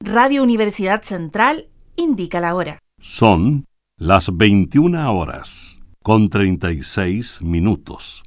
Radio Universidad Central indica la hora. Son las 21 horas con 36 minutos.